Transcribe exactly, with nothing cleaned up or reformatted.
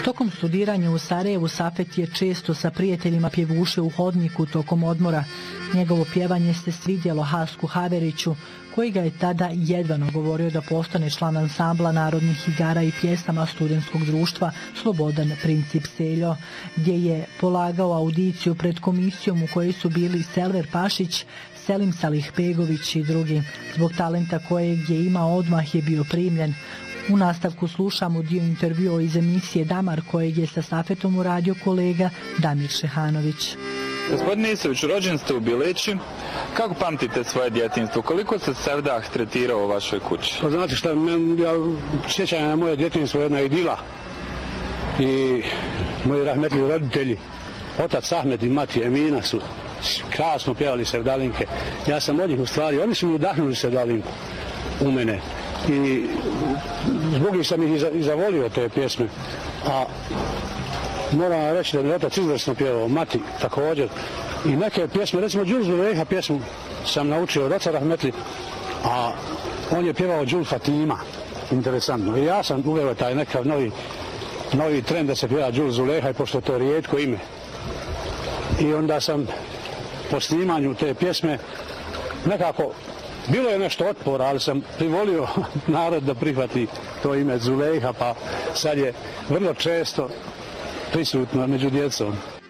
Tokom studiranja u Sarajevu Safet je često sa prijateljima pjevušio u hodniku tokom odmora. Njegovo pjevanje se svidjelo Hasku Haveriću, koji ga je tada jedva nagovorio da postane član ansambla narodnih igara i pjesama studentskog društva Slobodan Princip Seljo, gdje je polagao audiciju pred komisijom u kojoj su bili Selver Pašić, Selim Salihbegović i drugi. Zbog talenta kojeg je imao odmah je bio primljen. U nastavku slušamo dio intervjua iz emisije Damar kojeg je sa Safetom uradio kolega Damir Šehanović. Gospodin Isović, rođen ste u Bileći. Kako pamtite svoje djetinjstvo? Koliko se Sevdah tretirao u vašoj kući? Pa znate šta, ja sjećam na moje djetinjstvo jedna idila. I moji rahmetli roditelji, otac Ahmed i mati Emina su krasno pjevali sevdalinke. Ja sam od njih u stvari, oni su mi udahnuli sevdalinku u mene. I zbog njih sam ih i zavolio te pjesme. A moram reći da mi otac izvrsno pjevao, mati također. I neke pjesme, recimo Đul Zuleha pjesmu sam naučio od oca rahmetli, a on je pjevao Đul Fatima. Interesantno. I ja sam uveo taj nekav novi, novi trend da se pjeva Đul Zuleha, i pošto to je rijetko ime. I onda sam po snimanju te pjesme nekako, bilo je nešto otpora, ali sam privolio narod da prihvati to ime Zulejha, pa sad je vrlo često prisutno među djecom.